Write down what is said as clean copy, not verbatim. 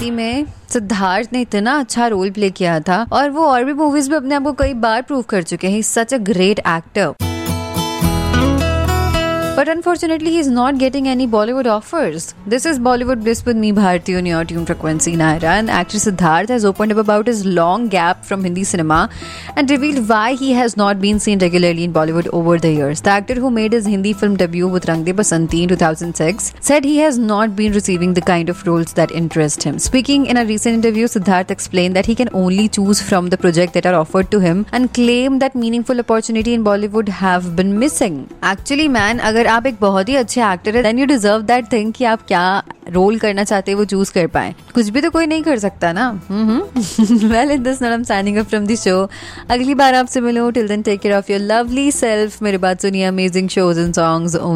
भारती में सिद्धार्थ ने इतना अच्छा रोल प्ले किया था और वो और भी मूवीज में अपने आप को कई बार प्रूव कर चुके हैं. He is such a great actor. But unfortunately, he is not getting any Bollywood offers. This is Bollywood Bliss with me, Bharti, on your tune frequency, Naira. And actor Siddharth has opened up about his long gap from Hindi cinema and revealed why he has not been seen regularly in Bollywood over the years. The actor who made his Hindi film debut with Rang De Basanti in 2006 said he has not been receiving the kind of roles that interest him. Speaking in a recent interview, Siddharth explained that he can only choose from the projects that are offered to him and claimed that meaningful opportunity in Bollywood have been missing. Actually, man, अगर आप एक बहुत ही अच्छे actor है then you deserve that thing कि आप क्या role करना चाहते हैं वो चूज कर पाए. कुछ भी तो कोई नहीं कर सकता ना. Well in this note I am signing off from the show. अगली बार आपसे मिलूं. Till then take care of your lovely self. मेरे बात सुनिए अमेजिंग शोज एंड सॉन्ग्स